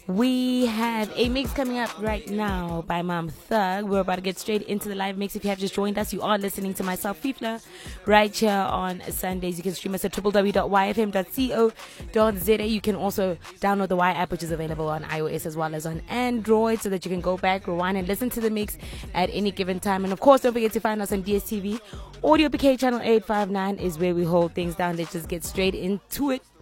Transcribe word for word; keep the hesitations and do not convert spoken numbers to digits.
We have a mix coming up right now by Mom Thug. We're about to get straight into the live mix. If you have just joined us, you are listening to myself, Fifla, right here on Sundays. You can stream us at w w w dot y f m dot co dot z a. You can also download the Y app, which is available on iOS as well as on Android, so that you can go back, rewind, and listen to the mix at any given time. And of course, don't forget to find us on D S T V. Audio P K channel eight five nine is where we hold things down. Let's just get straight into it.